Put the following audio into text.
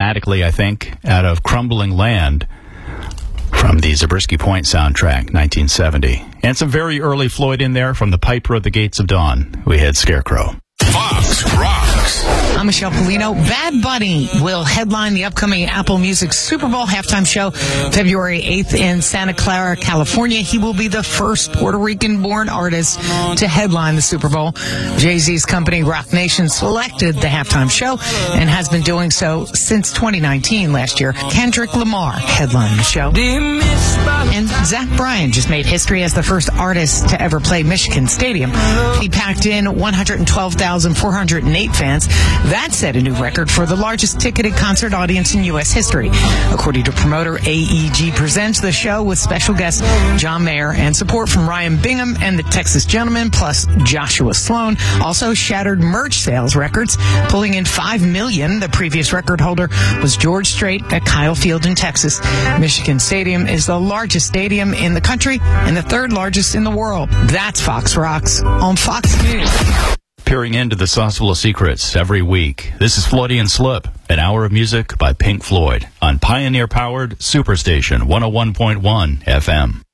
dramatically, I think, out of Crumbling Land from the Zabriskie Point soundtrack, 1970. And some very early Floyd in there from The Piper at the Gates of Dawn. We had Scarecrow. Fox Rocks. I'm Michelle Polino. Bad Bunny will headline the upcoming Apple Music Super Bowl halftime show February 8th in Santa Clara, California. He will be the first Puerto Rican-born artist to headline the Super Bowl. Jay-Z's company, Roc Nation, selected the halftime show and has been doing so since 2019. Last year, Kendrick Lamar headlined the show. And Zach Bryan just made history as the first artist to ever play Michigan Stadium. He packed in 112,408 fans. That set a new record for the largest ticketed concert audience in U.S. history. According to promoter AEG Presents, the show with special guest John Mayer and support from Ryan Bingham and the Texas Gentlemen, plus Joshua Sloan, also shattered merch sales records, pulling in $5 million. The previous record holder was George Strait at Kyle Field in Texas. Michigan Stadium is the largest stadium in the country and the third largest in the world. That's Fox Rocks on Fox News. Peering into the sauce full of secrets every week. This is Floydian Slip, an hour of music by Pink Floyd on Pioneer-powered Superstation 101.1 FM.